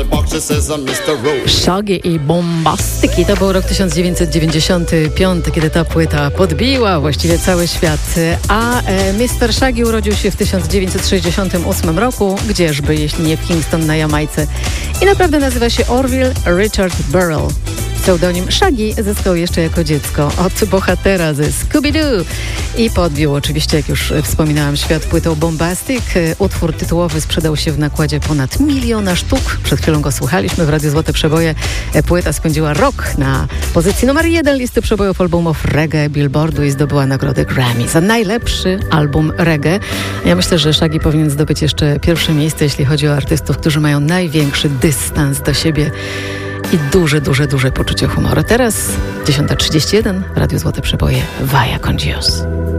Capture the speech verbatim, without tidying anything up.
Shaggy i Bombastyki. To był rok tysiąc dziewięćset dziewięćdziesiąty piąty, kiedy ta płyta podbiła właściwie cały świat. A e, mister Shaggy urodził się w tysiąc dziewięćset sześćdziesiątym ósmym roku, gdzieżby, jeśli nie w Kingston na Jamajce. I naprawdę nazywa się Orville Richard Burrell. Pseudonim Shaggy zyskał jeszcze jako dziecko od bohatera ze Scooby-Doo i podbił oczywiście, jak już wspominałam, świat płytą Bombastic. Utwór tytułowy sprzedał się w nakładzie ponad miliona sztuk. Przed chwilą go słuchaliśmy w Radiu Złote Przeboje. Płyta spędziła rok na pozycji numer jeden listy przebojów albumów reggae Billboardu i zdobyła nagrodę Grammy za najlepszy album reggae. Ja myślę, że Shaggy powinien zdobyć jeszcze pierwsze miejsce, jeśli chodzi o artystów, którzy mają największy dystans do siebie i duże, duże, duże poczucie humoru. Teraz dziesiąta trzydzieści jeden, Radio Złote Przeboje, Vaya con Dios.